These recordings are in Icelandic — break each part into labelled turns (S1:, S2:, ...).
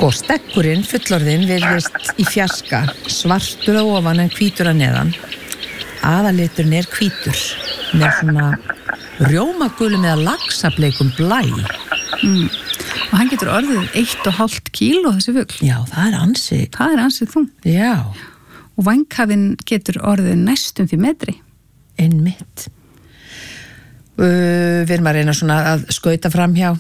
S1: Sko, stekkurinn, fullorðinn, virðist í fjarska, svartur á ofan en hvítur að neðan. Aðaliturinn er hvítur, með svona rjómagulum eða laxableikum blæ.
S2: Og hann getur orðið 1,5 kíló þessi fugl.
S1: Já, það er ansi
S2: þung.
S1: Já.
S2: Og vængkafinn getur orðið næstum því metri.
S1: Einmitt. Við erum að reyna svona að skauta framhjá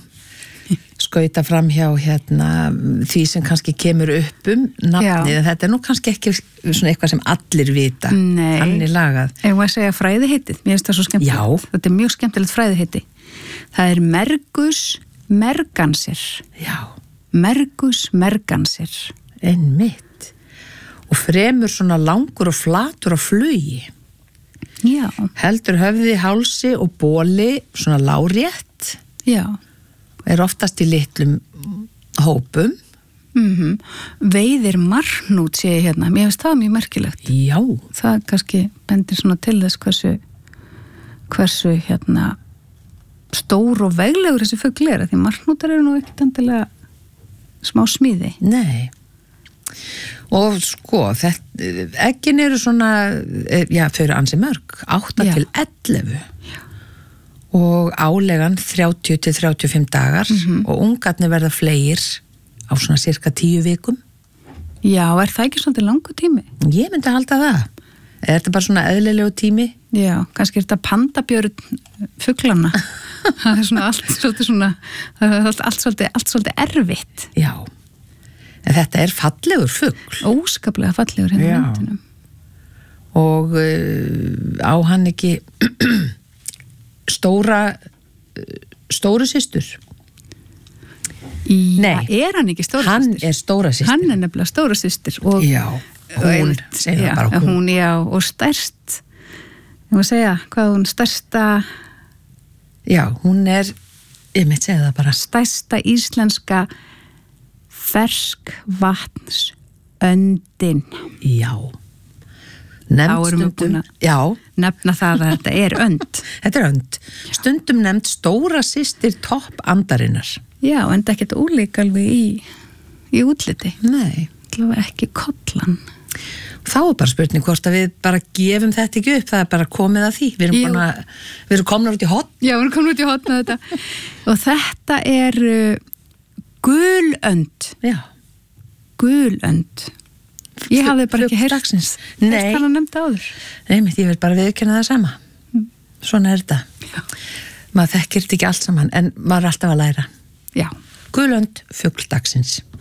S1: því sem kannski kemur upp nafnið, en þetta er nú kannski ekki svona eitthvað sem allir vita.
S2: Nei.
S1: Þannig lagað.
S2: Ef maður segja fræðiheitið, mér finnst það svo skemmtilegt.
S1: Já.
S2: Þetta er mjög skemmtilegt fræðiheiti. Það er Mergus mergansir.
S1: Já.
S2: Mergus mergansir.
S1: Einmitt. Og fremur svona langur og flatur á flugi.
S2: Já.
S1: Heldur höfði, hálsi og bóli svona lárétt.
S2: Já.
S1: Er oftast í litlum hópum.
S2: Veiðir marhnút sé ég hérna. Mér finnst það mjög merkilegt.
S1: Já.
S2: Það kannski bendir svona til þess hversu hérna stór og veglegur þessi fugl er, því marhnútar eru nú ekkert endilega smá smíði.
S1: Nei. Og sko, eggin eru svona, já, þau eru ansi mörg, 8 til 11. Já. Og álegan 30 til 35 dagar og ungarnir verða fleir á svona cirka 10 vikum.
S2: Já, er það ekki svolítið langur tími?
S1: Ég myndi halda það. Er þetta bara svona eðlilegu tími?
S2: Já, kannski er þetta pandabjörn fuglana. Það er svona allt svolítið erfitt.
S1: Já. En þetta er fallegur fugl.
S2: Óskaplega fallegur hérna í myndinum.
S1: Og á hann ekki stóru systur?
S2: Nei. Er hann ekki stóra systur?
S1: Hann er stóra systur.
S2: Hann er nefnilega stóra systur.
S1: Já, hún, segir það bara hún.
S2: Já, og stærst, ég má segja, hvað hún stærsta...
S1: Já, hún er, ég mitt segja það bara.
S2: Stærsta íslenska ferskvatnsöndin.
S1: Já. Nefna
S2: það að þetta er önd.
S1: Þetta er önd. Stundum nefnd stóra systir toppandarinnar.
S2: Já, en það geta ólík alveg í útliti.
S1: Nei.
S2: Það var ekki kollan.
S1: Þá er bara spurning hvort að við bara gefum þetta ekki upp, það er bara komið að því. Við erum komnar út í hotn. Já, við erum komnar út í hotn að þetta.
S2: Og þetta er gulönd.
S1: Já.
S2: Gulönd. Ég hafði bara ekki heyrt dagsins.
S1: Nei.
S2: Það nefndi áður.
S1: Nei, ég vil bara viðurkenna það sama. Svona er þetta. Já. Maður þekkir þetta ekki allt saman, en maður er alltaf að læra.
S2: Já.
S1: Gulönd, fugl dagsins.